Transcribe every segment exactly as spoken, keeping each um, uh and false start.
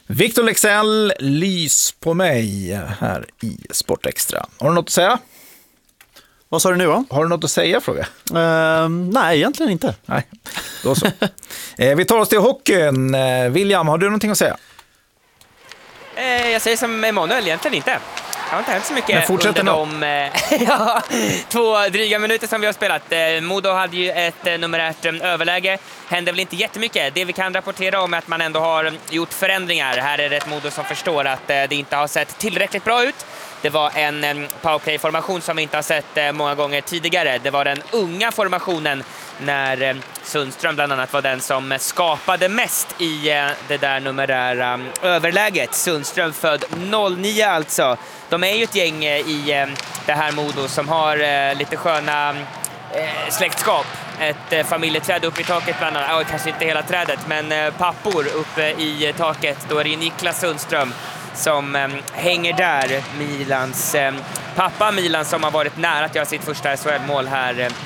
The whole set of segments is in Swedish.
Victor Leksell, lys på mig här i Sportextra. Har du något att säga? Vad sa du nu då? Har du något att säga, fråga? Uh, nej, egentligen inte. Nej, då så. eh, vi tar oss till hockeyn. Eh, William, har du någonting att säga? Eh, jag säger som Emanuel, egentligen inte. Det har inte hänt så mycket under de eh, ja, två dryga minuter som vi har spelat. Eh, Modo hade ju ett eh, numerärt eh, överläge. Hände väl inte jättemycket. Det vi kan rapportera om är att man ändå har gjort förändringar. Här är det ett Modo som förstår att eh, det inte har sett tillräckligt bra ut. Det var en eh, powerplay-formation som vi inte har sett eh, många gånger tidigare. Det var den unga formationen när eh, Sundström bland annat var den som skapade mest i eh, det där numerära um, överläget. Sundström född noll nio alltså. De är ju ett gäng eh, i eh, det här Modo som har eh, lite sköna eh, släktskap. Ett eh, familjeträd uppe i taket bland annat. Oh, kanske inte hela trädet, men eh, pappor uppe i eh, taket. Då är det Niklas Sundström som eh, hänger där. Milans eh, pappa Milan som har varit nära att göra sitt första S H L-mål här eh,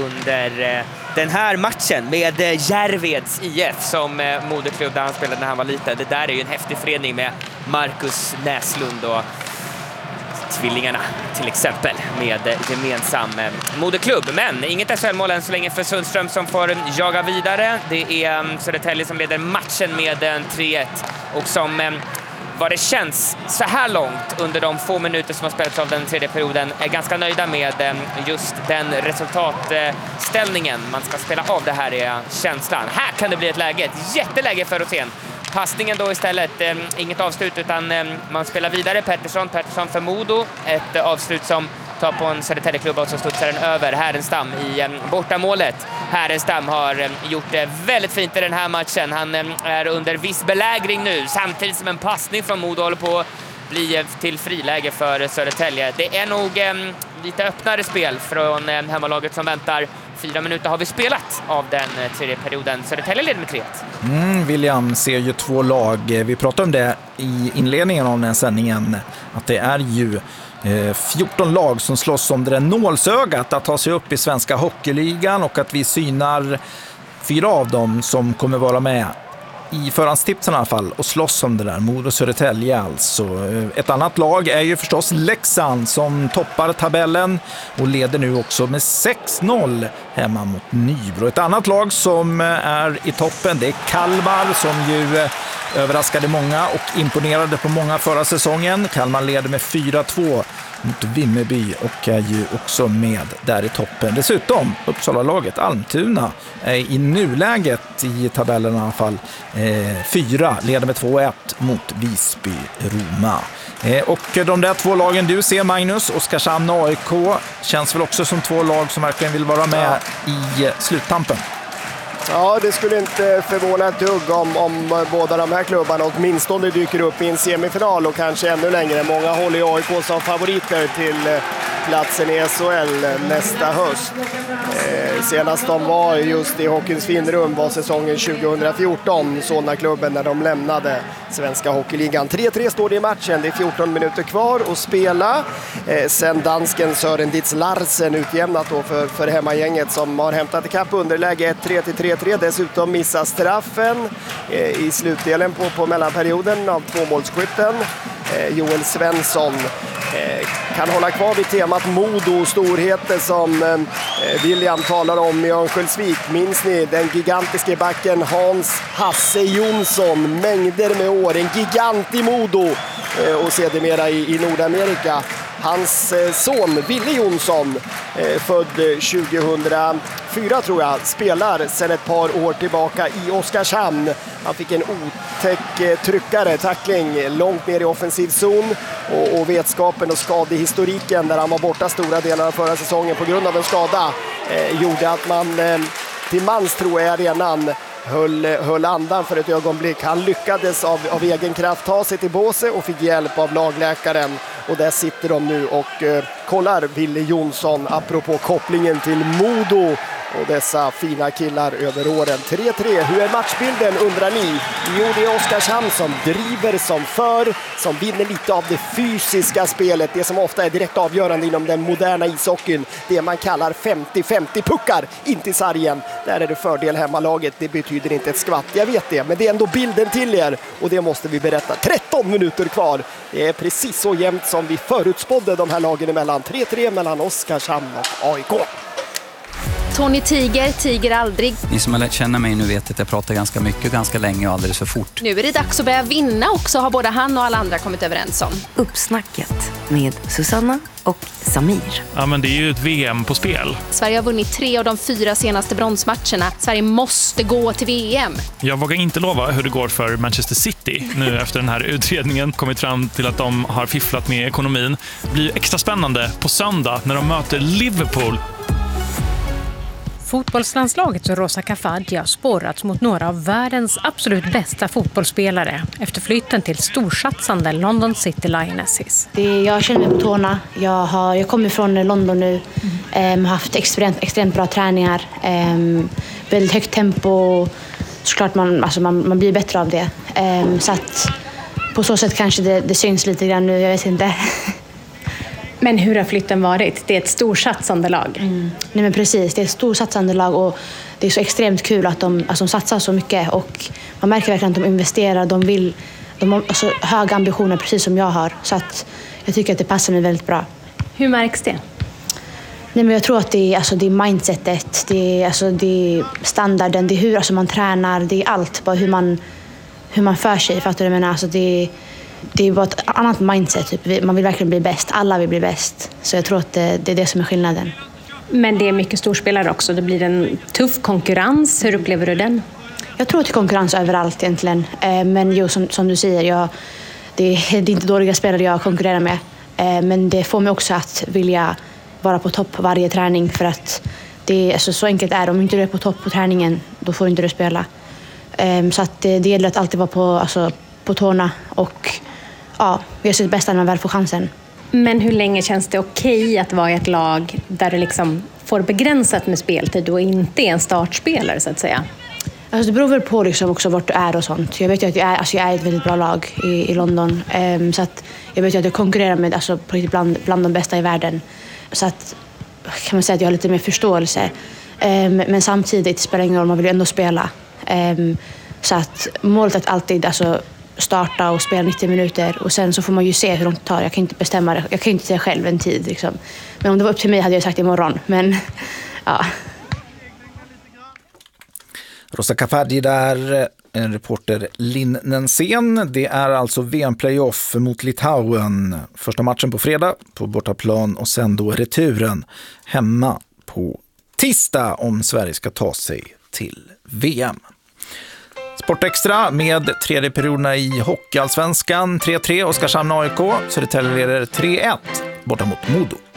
under eh, den här matchen med eh, Järveds I F som eh, moderklubb där han spelade när han var liten. Det där är ju en häftig förening med Marcus Näslund och tvillingarna till exempel med eh, gemensam eh, moderklubb. Men inget S H L-mål än så länge för Sundström som får jaga vidare. Det är um, Södertälje som leder matchen med en tre ett och som eh, vad det känns så här långt under de få minuter som har spelats av den tredje perioden är ganska nöjda med just den resultatställningen. Man ska spela av det här är känslan. Här kan det bli ett läge, ett jätteläge för Rosén. Passningen då istället, inget avslut utan man spelar vidare. Pettersson, Pettersson för Modo. Ett avslut som tar på en Södertäljeklubba och så studsar den över Härenstam i bortamålet. Härenstam har gjort det väldigt fint i den här matchen. Han är under viss belägring nu samtidigt som en passning från Modo håller på att bli till friläge för Södertälje. Det är nog eh, lite öppnare spel från eh, hemmalaget som väntar. Fyra minuter har vi spelat av den eh, tredje perioden. Södertälje leder med tre ett. Mm, William ser ju två lag. Vi pratade om det i inledningen av den här sändningen. Att det är ju eh, fjorton lag som slåss om det där nålsögat att ta sig upp i svenska hockeyligan och att vi synar fyra av dem som kommer vara med i förhandstipsen i alla fall och slåss om det där. Modo Södertälje alltså. Ett annat lag är ju förstås Leksand som toppar tabellen och leder nu också med sex noll hemma mot Nybro. Ett annat lag som är i toppen, det är Kalmar som ju överraskade många och imponerade på många förra säsongen. Kalmar leder med fyra två mot Vimmerby och är ju också med där i toppen. Dessutom Uppsala-laget Almtuna är i nuläget i tabellen i alla fall eh, fyra, leder med två ett mot Visby-Roma. Eh, och de där två lagen du ser, Magnus, Oskarshamn och A I K, känns väl också som två lag som verkligen vill vara med i sluttampen. Ja, det skulle inte förvåna ett dugg om, om båda de här klubbarna åtminstone dyker upp i en semifinal och kanske ännu längre. Många håller A I K som favoriter till platsen i S H L nästa höst. Eh, senast de var just i Hockeyns finrum var säsongen tjugohundrafjorton, Solna-klubben, när de lämnade Svenska Hockeyligan. tre tre står det i matchen, det är fjorton minuter kvar att spela. Eh, sen dansken Sören Ditz Larsen utjämnat då för, för hemmagänget som har hämtat ikapp underläge ett tre till tre tre. Dessutom missar straffen eh, i slutdelen på, på mellanperioden av tvåmålsskytten. Eh, Joel Svensson eh, kan hålla kvar vid temat Modo, storheter som eh, William talar om i Örnsköldsvik. Minns ni den gigantiska backen Hans Hasse Jonsson? Mängder med år, en gigant i Modo eh, och sedermera i, i Nordamerika. Hans eh, son Ville Jonsson, eh, född tjugohundrafyra tror jag, spelar sedan ett par år tillbaka i Oskarshamn. Han fick en otäck eh, tryckare, tackling långt ner i offensiv zon och, och vetskapen och skadehistoriken där han var borta stora delar av förra säsongen på grund av en skada eh, gjorde att man eh, till mans tror jag arenan Höll, höll andan för ett ögonblick. Han lyckades av, av egen kraft ta sig till båse och fick hjälp av lagläkaren. Och där sitter de nu och eh, kollar Ville Jonsson apropå kopplingen till Modo och dessa fina killar över åren. tre tre, hur är matchbilden undrar ni? Jo, det är Oskarshamn som driver, som för, som vinner lite av det fysiska spelet. Det som ofta är direkt avgörande inom den moderna ishockeyn. Det man kallar femtio femtio puckar in till sargen. Där är det fördel hemmalaget, det betyder inte ett skvatt. Jag vet det, men det är ändå bilden till er. Och det måste vi berätta. tretton minuter kvar. Det är precis så jämnt som vi förutspådde de här lagen emellan. tre tre mellan Oskarshamn och A I K. Tony Tiger, Tiger aldrig. Ni som har lärt känna mig nu vet att jag pratar ganska mycket, ganska länge och alldeles för fort. Nu är det dags att börja vinna också, har både han och alla andra kommit överens om. Uppsnacket med Susanna och Samir. Ja, men det är ju ett V M på spel. Sverige har vunnit tre av de fyra senaste bronsmatcherna. Sverige måste gå till V M. Jag vågar inte lova hur det går för Manchester City nu efter den här utredningen. Kommit fram till att de har fifflat med ekonomin. Det blir extra spännande på söndag när de möter Liverpool. Fotbollslandslagets Rosa Kafaji har spårats mot några av världens absolut bästa fotbollsspelare efter flytten till storsatsande London City Lionesses. Det, jag känner mig på tårna. Jag, har, jag kommer från London nu. Mm. Har haft extremt, extremt bra träningar. Um, väldigt högt tempo. Såklart man, alltså man, man blir bättre av det. Um, så att på så sätt kanske det, det syns lite grann nu. Jag vet inte. Men hur har flytten varit? Det är ett storsatsande lag. Mm. Nej, men precis, det är ett storsatsande lag och det är så extremt kul att de, alltså, de satsar så mycket och man märker verkligen att de investerar, de vill, de har alltså, höga ambitioner precis som jag har, så att jag tycker att det passar mig väldigt bra. Hur märks det? Nej, men jag tror att det är, alltså, det är mindsetet, det är, alltså, det är standarden, det är hur alltså, man tränar, det är allt, bara hur man, hur man för sig, fattar du? Men alltså, det är Det är bara ett annat mindset. Typ. Man vill verkligen bli bäst. Alla vill bli bäst. Så jag tror att det, det är det som är skillnaden. Men det är mycket storspelare också. Det blir en tuff konkurrens. Hur upplever du den? Jag tror att det är konkurrens överallt egentligen. Men jo, som, som du säger, jag, det, är, det är inte dåliga spelare jag konkurrerar med. Men det får mig också att vilja vara på topp på varje träning. För att det, alltså, så enkelt är det. Om inte du är på topp på träningen, då får inte du spela. Så att det, det gäller att alltid vara på, alltså, på tårna och ja, jag ser det bästa när man väl får chansen. Men hur länge känns det okej att vara i ett lag där du liksom får begränsat med speltid och inte är en startspelare så att säga? Alltså det beror väl på liksom också vart du är och sånt. Jag vet ju att jag är, alltså jag är ett väldigt bra lag i, i London. Um, så att jag vet ju att jag konkurrerar med alltså, bland, bland de bästa i världen. Så att kan man säga att jag har lite mer förståelse. Um, men samtidigt spelar det ingen roll, man vill ju ändå spela. Um, så att målet är att alltid alltså, starta och spela nittio minuter och sen så får man ju se hur långt det tar. Jag kan inte bestämma det. Jag kan inte säga själv en tid liksom. Men om det var upp till mig hade jag sagt imorgon. Men ja. Rosa Kafaji där, en reporter Linn Nensén. Det är alltså V M-playoff mot Litauen. Första matchen på fredag på bortaplan och sen då returen hemma på tisdag om Sverige ska ta sig till V M. Sportextra med tredje perioderna i Hockeyallsvenskan tre tre Oskarshamn A I K. Södertälje leder tre ett borta mot Modo.